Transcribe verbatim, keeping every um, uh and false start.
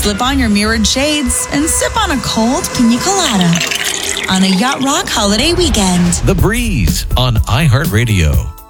Slip on your mirrored shades and sip on a cold pina colada on a Yacht Rock holiday weekend. The Breeze on iHeartRadio.